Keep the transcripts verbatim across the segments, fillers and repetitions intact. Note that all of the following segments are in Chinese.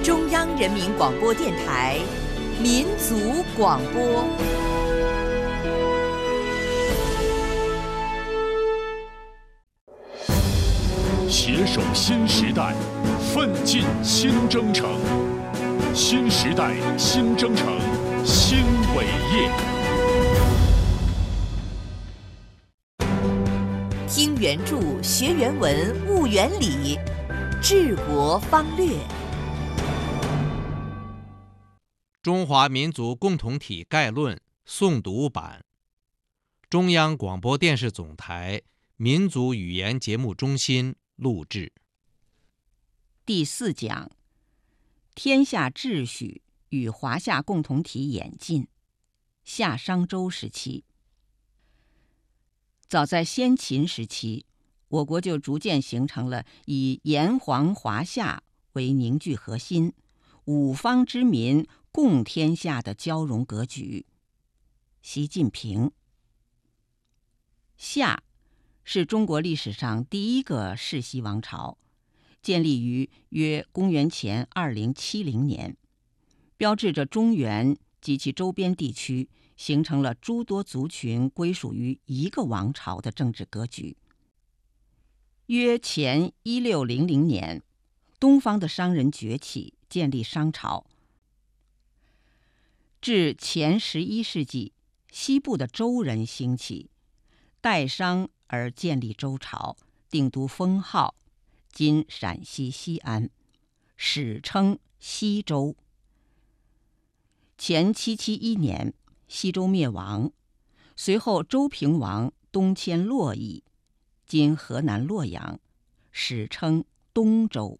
中央人民广播电台民族广播。 携手新时代，奋进新征程。新时代新征程新伟业。 听原著，学原文，悟原理，治国方略。 中华民族共同体概论诵读版，中央广播电视总台民族语言节目中心录制。 第四讲：天下秩序与华夏共同体演进。夏商周时期。早在先秦时期，我国就逐渐形成了以炎黄华夏为凝聚核心，五方之民共天下的交融格局。习近平。夏是中国历史上第一个世袭王朝，建立于约公元前二零七零年，标志着中原及其周边地区形成了诸多族群归属于一个王朝的政治格局。约前一六零零年，东方的商人崛起，建立商朝。至前十一世纪，西部的周人兴起，代商而建立周朝，定都封号，今陕西西安，史称西周。前七七一年，西周灭亡，随后周平王东迁洛邑，今河南洛阳，史称东周。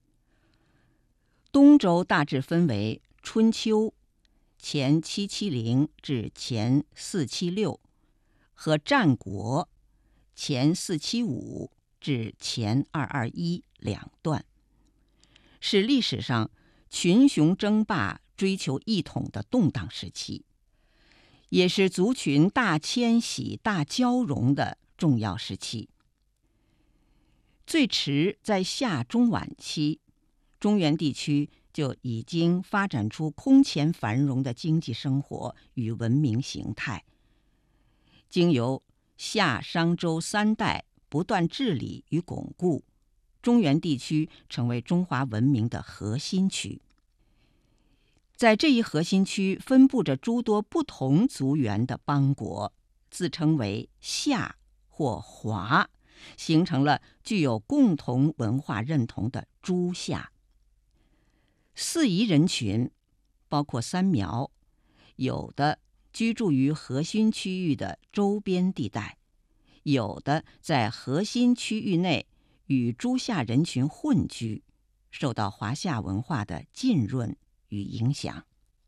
东周大致分为春秋前七七零至前四七六和战国前四七五至前二二一两段，是历史上群雄争霸、追求一统的动荡时期，也是族群大迁徙、大交融的重要时期。最迟在夏中晚期，中原地区就已经发展出空前繁荣的经济生活与文明形态。经由夏商周三代不断治理与巩固，中原地区成为中华文明的核心区。在这一核心区分布着诸多不同族源的邦国，自称为夏或华，形成了具有共同文化认同的诸夏。四夷人群包括三苗，有的居住于核心区域的周边地带，有的在核心区域内与诸夏人群混居，受到华夏文化的浸润与影响。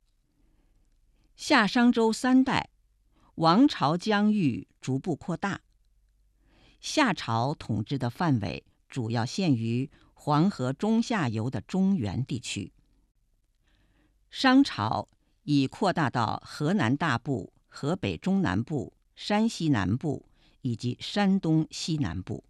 夏商周三代，王朝疆域逐步扩大。夏朝统治的范围主要限于黄河中下游的中原地区。商朝已扩大到河南大部、河北中南部、山西南部以及山东西南部。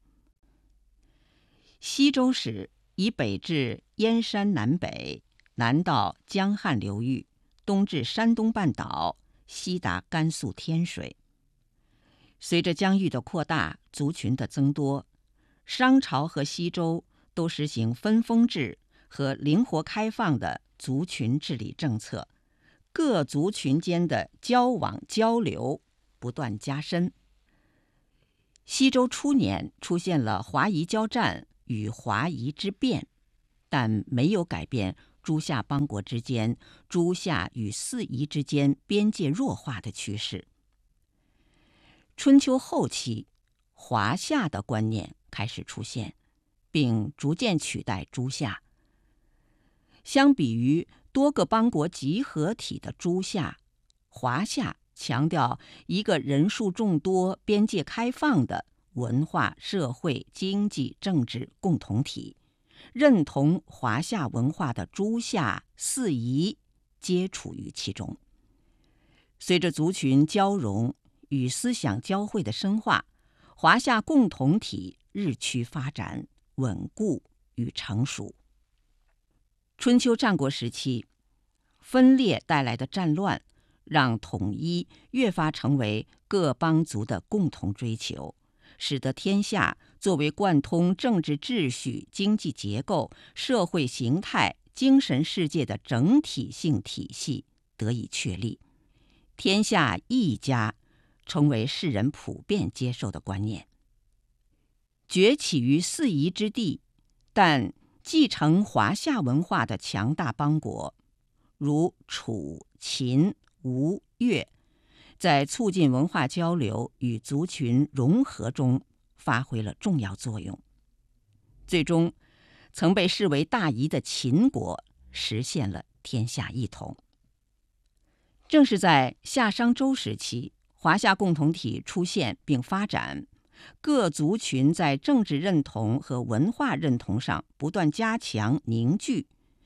西周时以北至燕山南北，南到江汉流域，东至山东半岛，西达甘肃天水。随着疆域的扩大，族群的增多，商朝和西周都实行分封制和灵活开放的族群治理政策，各族群间的交往交流不断加深。西周初年出现了华夷交战与华夷之变，但没有改变诸夏邦国之间、诸夏与四夷之间边界弱化的趋势。春秋后期，华夏的观念开始出现，并逐渐取代诸夏。相比于多个邦国集合体的诸夏，华夏强调一个人数众多、边界开放的文化、社会、经济、政治共同体，认同华夏文化的诸夏、四夷皆处于其中。随着族群交融与思想交汇的深化，华夏共同体日趋发展、稳固与成熟。 春秋战国时期，分裂带来的战乱，让统一越发成为各邦族的共同追求，使得天下作为贯通政治秩序、经济结构、社会形态、精神世界的整体性体系得以确立。天下一家成为世人普遍接受的观念。崛起于四夷之地，但继承华夏文化的强大邦国，如楚、秦、吴、越，在促进文化交流与族群融合中发挥了重要作用。最终，曾被视为大夷的秦国实现了天下一统。正是在夏商周时期，华夏共同体出现并发展，各族群在政治认同和文化认同上不断加强凝聚，